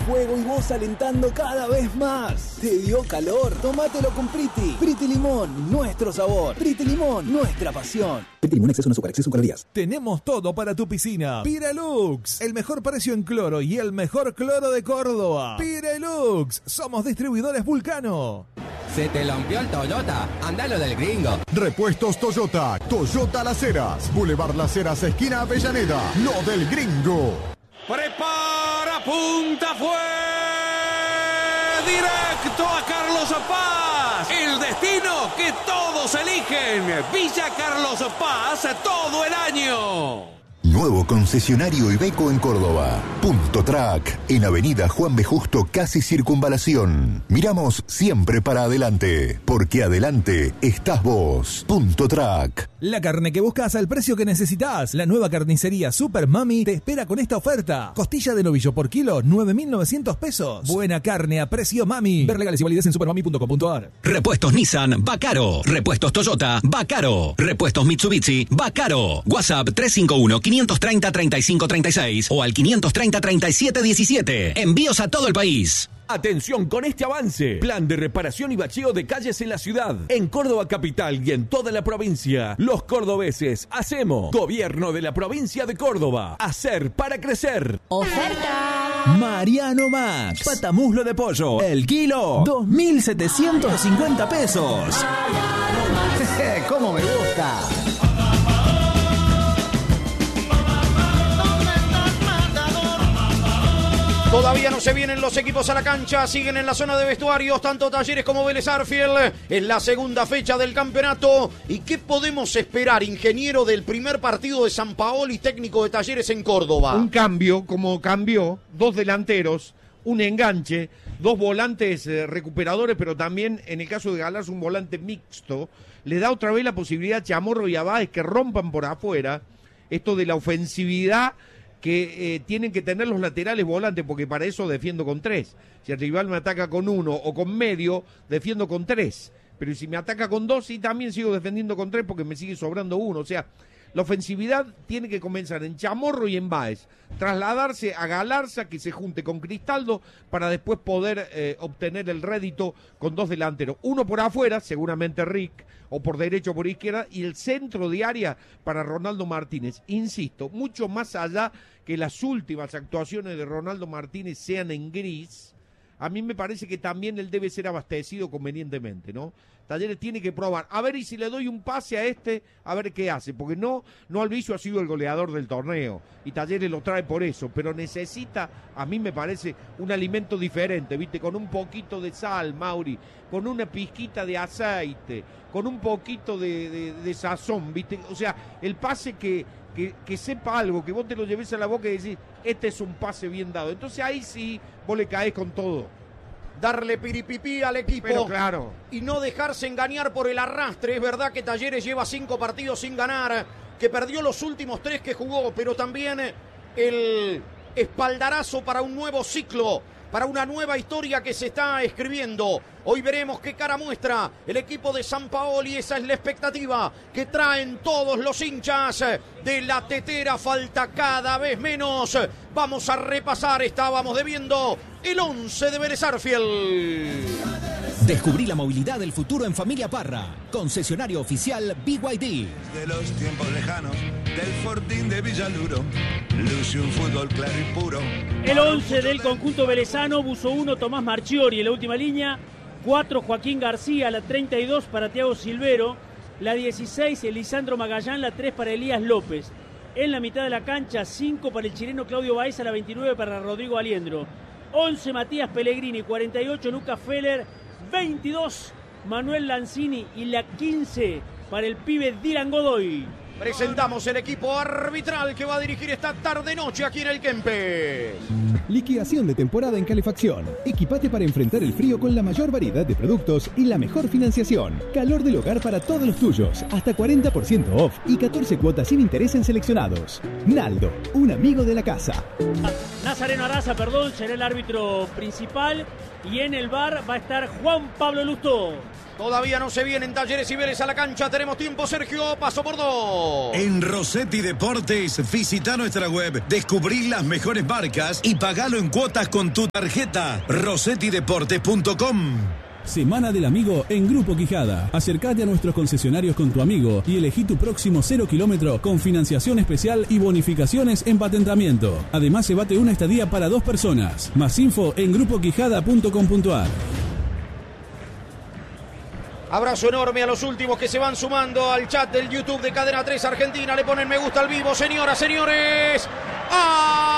fuego y vos alentando cada vez más. ¿Te dio calor? Tómatelo con Priti. Priti Limón, nuestro sabor. Priti Limón, nuestra pasión. Priti Limón, exceso en azúcar, exceso en calorías. Tenemos todo para tu piscina. Pirelux, el mejor precio en cloro y el mejor cloro de Córdoba. Pirelux, somos distribuidores Vulcano. Se te rompió el Toyota, andalo del gringo. Repuestos Toyota, Toyota Las Heras, Boulevard Las Heras, esquina Avellaneda, lo del gringo. Prepara, punta, fue directo a Carlos Paz. El destino que todos eligen. Villa Carlos Paz todo el año. Nuevo concesionario Iveco en Córdoba. Punto Track, en Avenida Juan B. Justo, casi Circunvalación. Miramos siempre para adelante, porque adelante estás vos. Punto Track. La carne que buscas al precio que necesitas. La nueva carnicería Super Mami te espera con esta oferta. Costilla de novillo por kilo, 9.900 pesos. Buena carne a precio Mami. Ver legales y validez en supermami.com.ar. Repuestos Nissan, va caro. Repuestos Toyota, va caro. Repuestos Mitsubishi, va caro. WhatsApp 351-530-3536 o al 530-3717. Envíos a todo el país. Atención con este avance. Plan de reparación y bacheo de calles en la ciudad. En Córdoba capital y en toda la provincia. Los cordobeses hacemos. Gobierno de la provincia de Córdoba. Hacer para crecer. ¡Oferta! Mariano Max. Patamuslo de pollo. El kilo, 2.750 pesos. ¡Cómo me gusta! Todavía no se vienen los equipos a la cancha, siguen en la zona de vestuarios, tanto Talleres como Vélez Sarsfield, en la segunda fecha del campeonato. ¿Y qué podemos esperar, ingeniero, del primer partido de Sampaoli, técnico de Talleres en Córdoba? Un cambio, como cambió, 2 delanteros, un enganche, 2 volantes recuperadores, pero también, en el caso de Galás, un volante mixto. Le da otra vez la posibilidad a Chamorro y a Báez que rompan por afuera esto de la ofensividad que tienen que tener los laterales volantes, porque para eso defiendo con 3. Si el rival me ataca con 1 o con medio, defiendo con 3. Pero si me ataca con 2, sí, también sigo defendiendo con 3 porque me sigue sobrando 1. O sea, la ofensividad tiene que comenzar en Chamorro y en Báez, trasladarse a Galarza, que se junte con Cristaldo, para después poder obtener el rédito con 2 delanteros. Uno por afuera, seguramente Rick, o por derecha o por izquierda, y el centro de área para Ronaldo Martínez. Insisto, mucho más allá que las últimas actuaciones de Ronaldo Martínez sean en gris, a mí me parece que también él debe ser abastecido convenientemente, ¿no? Talleres tiene que probar, a ver, y si le doy un pase a este, a ver qué hace, porque no Alviso ha sido el goleador del torneo, y Talleres lo trae por eso, pero necesita, a mí me parece, un alimento diferente, ¿viste? Con un poquito de sal, Mauri, con una pizquita de aceite, con un poquito de sazón, ¿viste? O sea, el pase que sepa algo, que vos te lo lleves a la boca y decís, este es un pase bien dado. Entonces ahí sí, vos le caés con todo. Darle piripipí al equipo. Pero claro. Y no dejarse engañar por el arrastre. Es verdad que Talleres lleva 5 partidos sin ganar, que perdió los últimos 3 que jugó, pero también el espaldarazo para un nuevo ciclo, para una nueva historia que se está escribiendo. Hoy veremos qué cara muestra el equipo de Sampaoli. Esa es la expectativa que traen todos los hinchas de la tetera. Falta cada vez menos. Vamos a repasar, estábamos debiendo el 11 de Vélez Sarsfield. Descubrí la movilidad del futuro en Familia Parra. Concesionario oficial BYD. De los tiempos lejanos del Fortín de Villaluro, luce un fútbol claro y puro. El 11 del conjunto velezano: Buzo 1, Tomás Marchiori en la última línea, 4, Joaquín García, la 32 para Thiago Silvero, la 16, Lisandro Magallán, la 3 para Elías López. En la mitad de la cancha, 5 para el chileno Claudio Baeza, la 29 para Rodrigo Aliendro, 11 Matías Pellegrini, 48 Lucas Feller, 22 Manuel Lanzini y la 15 para el pibe Dylan Godoy. Presentamos el equipo arbitral que va a dirigir esta tarde-noche aquí en el Kempes. Liquidación de temporada en calefacción. Equipate para enfrentar el frío con la mayor variedad de productos y la mejor financiación. Calor del hogar para todos los tuyos. Hasta 40% off y 14 cuotas sin interés en seleccionados. Naldo, un amigo de la casa. Nazareno Araza, será el árbitro principal. Y en el VAR va a estar Juan Pablo Lustó. Todavía no se vienen Talleres y Vélez a la cancha. Tenemos tiempo, Sergio. Paso por 2. En Rossetti Deportes, visita nuestra web, descubrí las mejores marcas y pagalo en cuotas con tu tarjeta. RossettiDeportes.com. Semana del Amigo en Grupo Quijada. Acércate a nuestros concesionarios con tu amigo y elegí tu próximo 0 kilómetro con financiación especial y bonificaciones en patentamiento. Además, se bate una estadía para 2 personas. Más info en grupoquijada.com.ar. Abrazo enorme a los últimos que se van sumando al chat del YouTube de Cadena 3 Argentina. Le ponen me gusta al vivo, señoras, señores. ¡Ah!